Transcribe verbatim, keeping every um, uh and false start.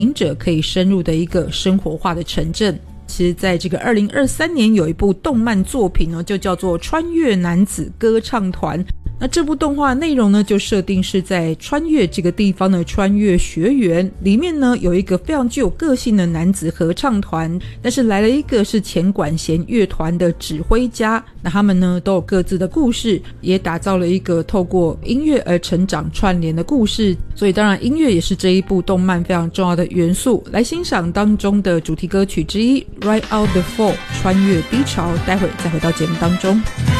行者可以深入的一个生活化的城镇。其实在这个二零二三年有一部动漫作品呢，就叫做《穿越男子歌唱团》。那这部动画内容呢，就设定是在穿越这个地方的穿越学园里面呢，有一个非常具有个性的男子合唱团，但是来了一个是前管弦乐团的指挥家。那他们呢都有各自的故事，也打造了一个透过音乐而成长串联的故事。所以当然音乐也是这一部动漫非常重要的元素。来欣赏当中的主题歌曲之一 Ride Out the Fall 穿越低潮，待会再回到节目当中。